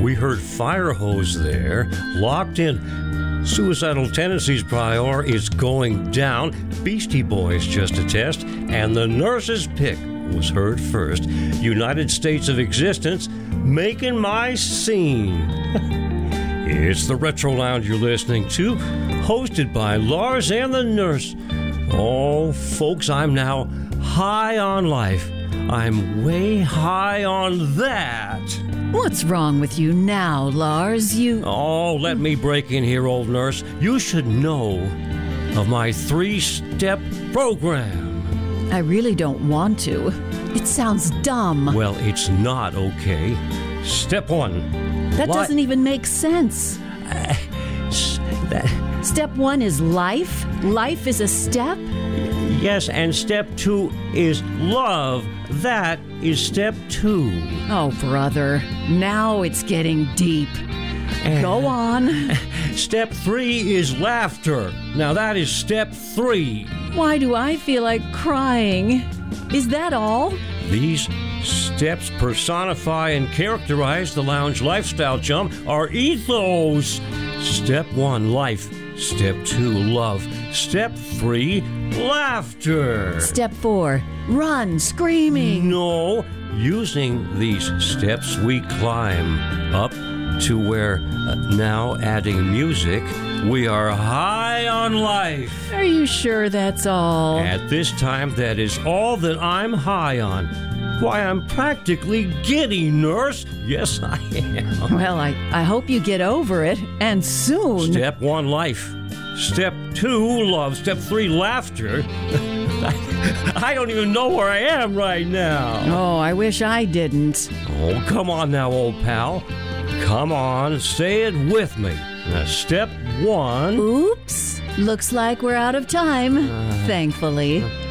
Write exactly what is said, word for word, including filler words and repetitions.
We heard fire hose there, locked in. Suicidal tendencies prior is going down. Beastie Boys just a test. And the nurse's pick was heard first. United States of Existence, making my scene. It's the Retro Lounge you're listening to, hosted by Lars and the Nurse. Oh, folks, I'm now high on life. I'm way high on that. What's wrong with you now, Lars? You... Oh, let me break in here, old nurse. You should know of my three-step program. I really don't want to. It sounds dumb. Well, it's not okay. Step one. That Li- doesn't even make sense. Uh, s- that- Step one is life? Life is a step? Yes, and step two is love. That is step two. Oh, brother. Now it's getting deep. And Go on. Step three is laughter. Now that is step three. Why do I feel like crying? Is that all? These steps personify and characterize the lounge lifestyle, chum. Our ethos. Step one, life. Step two, love. Step three, laughter. Step four, run, screaming. No, using these steps, we climb up to where, uh, now adding music, we are high on life. Are you sure that's all? At this time, that is all that I'm high on. Why, I'm practically giddy, nurse. Yes, I am. Well, I, I hope you get over it, and soon. Step one, life. Step two, love. Step three, laughter. I don't even know where I am right now. Oh, I wish I didn't. Oh, come on now, old pal. Come on, say it with me. Now, step one. Oops. Looks like we're out of time, Uh, thankfully.